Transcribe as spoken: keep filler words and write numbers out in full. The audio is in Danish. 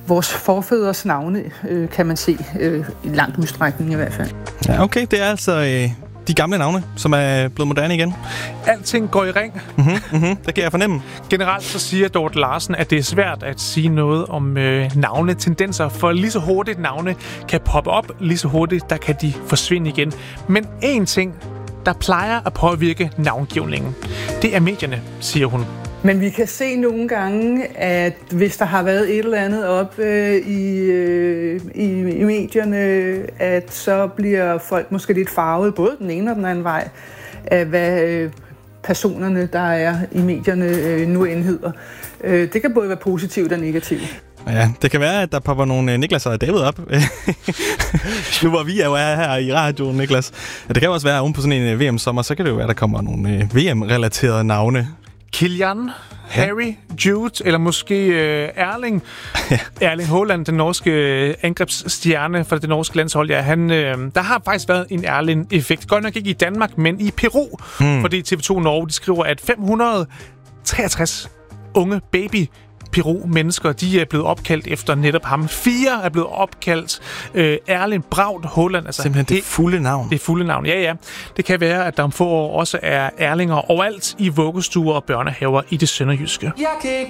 vores forfædres navne, øh, kan man se, øh, i langt udstrækning i hvert fald. Ja, okay, det er altså øh, de gamle navne, som er blevet moderne igen. Alting går i ring. Mm-hmm, mm-hmm, det kan jeg fornemme. Generelt så siger Dorte Larsen, at det er svært at sige noget om øh, navnetendenser, for lige så hurtigt navne kan poppe op, lige så hurtigt der kan de forsvinde igen. Men én ting, der plejer at påvirke navngivningen, det er medierne, siger hun. Men vi kan se nogle gange, at hvis der har været et eller andet op øh, i, øh, i, i medierne, at så bliver folk måske lidt farvet, både den ene og den anden vej, af hvad øh, personerne, der er i medierne, øh, nu end hedder. Øh, det kan både være positivt og negativt. Ja, det kan være, at der popper nogle Niklas og David op. Nu hvor vi er jo er her i radioen, Niklas. Det kan også være, at oven på sådan en V M-sommer, så kan det jo være, at der kommer nogle V M-relaterede navne. Kilian, Harry, Jude, eller måske øh, Erling. Ja. Erling Haaland, den norske øh, angrebsstjerne for det norske landshold. Ja, han, øh, der har faktisk været en Erling-effekt. Godt nok ikke i Danmark, men i Peru. Hmm. Fordi T V to Norge, de skriver, at fem hundrede treogtres unge baby Peru-mennesker, de er blevet opkaldt efter netop ham. Fire er blevet opkaldt øh, Erling Braut Haaland. Altså, simpelthen det fulde navn. Det fulde navn, ja, ja. Det kan være, at der om få år også er Erlinger overalt i vuggestuer og børnehaver i det sønderjyske.